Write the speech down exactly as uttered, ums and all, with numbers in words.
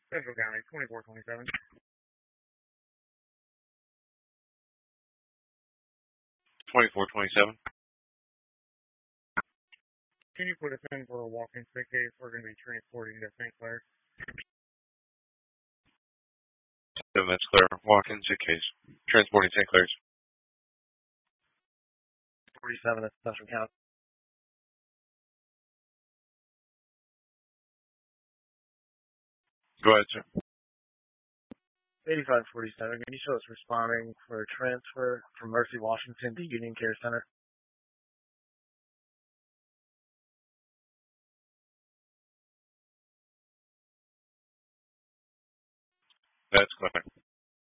Central County, twenty-four twenty-seven. twenty-four twenty-seven. Can you put us in for a walk-in sick case? We're going to be transporting to Saint Clair. Seven, that's Claire. Walk-in sick case. Transporting Saint Clair's. forty-seven, that's Central County. Go ahead, sir. eighty-five forty-seven, can you show us responding for a transfer from Mercy, Washington to Union Care Center? That's Claire.